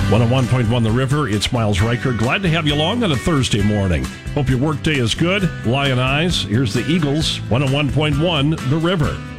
101.1 The River, it's Miles Riker. Glad to have you along on a Thursday morning. Hope your workday is good. Lion Eyes, here's the Eagles, 101.1 The River.